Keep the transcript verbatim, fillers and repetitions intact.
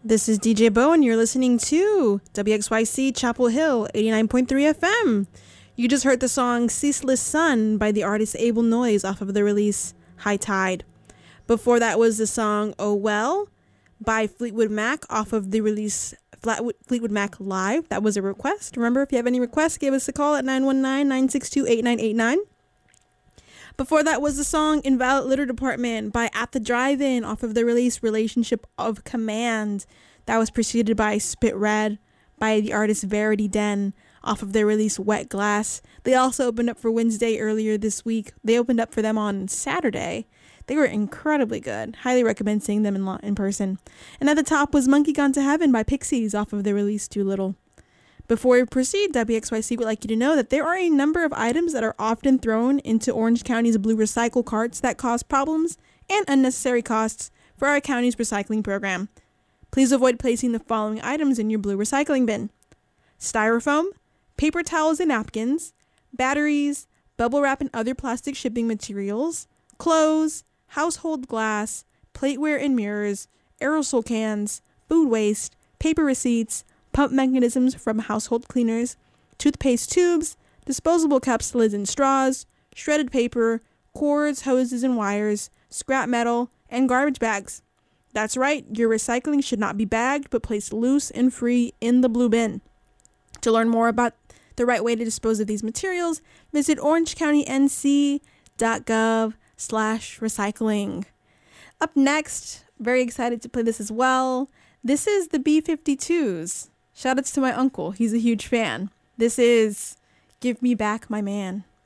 This is D J Bo, and you're listening to W X Y C Chapel Hill, eighty-nine point three F M. You just heard the song Ceaseless Sun by the artist Able Noise off of the release High Tide. Before that was the song Oh Well by Fleetwood Mac off of the release Flatwood, Fleetwood Mac Live. That was a request. Remember, if you have any requests, give us a call at nine one nine, nine six two, eight nine eight nine. Before that was the song Invalid Litter Department by At the Drive-In off of the release Relationship of Command. That was preceded by Spit Red by the artist Verity Den off of their release Wet Glass. They also opened up for Wednesday earlier this week. They opened up for them on Saturday. They were incredibly good. Highly recommend seeing them in, lo- in person. And at the top was Monkey Gone to Heaven by Pixies off of their release Too Little. Before we proceed, W X Y C would like you to know that there are a number of items that are often thrown into Orange County's blue recycle carts that cause problems and unnecessary costs for our county's recycling program. Please avoid placing the following items in your blue recycling bin: styrofoam, paper towels and napkins, batteries, bubble wrap and other plastic shipping materials, clothes, household glass, plateware and mirrors, aerosol cans, food waste, paper receipts, pump mechanisms from household cleaners, toothpaste tubes, disposable cups, lids, and straws, shredded paper, cords, hoses, and wires, scrap metal, and garbage bags. That's right, your recycling should not be bagged, but placed loose and free in the blue bin. To learn more about the right way to dispose of these materials, visit orangecounty.nc.gov slash recycling. Up next, very excited to play this as well. This is the B fifty-twos. Shout outs to my uncle. He's a huge fan. This is Give Me Back My Man.